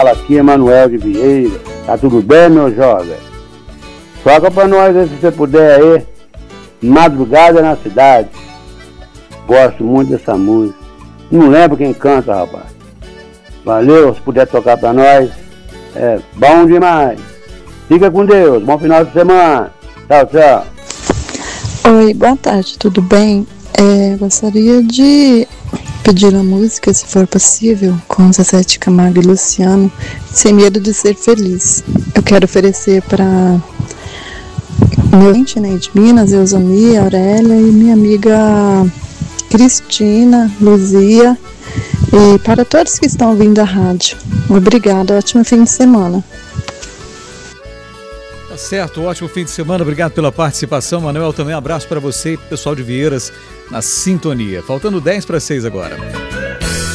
Fala aqui, Emanuel de Vieira. Tá tudo bem, meu jovem? Toca pra nós aí, se você puder aí. Madrugada na Cidade. Gosto muito dessa música. Não lembro quem canta, rapaz. Valeu, se puder tocar pra nós. É bom demais. Fica com Deus. Bom final de semana. Tchau, tchau. Oi, boa tarde, tudo bem? Gostaria de pedir uma música, se for possível, com Zezé de Camargo e Luciano, Sem Medo de Ser Feliz. Eu quero oferecer para meu ente, né, de Minas, Eusami, Aurélia e minha amiga Cristina, Luzia, e para todos que estão ouvindo a rádio. Obrigada, ótimo fim de semana. Tá certo, ótimo fim de semana, obrigado pela participação, Manuel, também um abraço para você e pessoal de Vieiras na sintonia. Faltando 10 para 6 agora.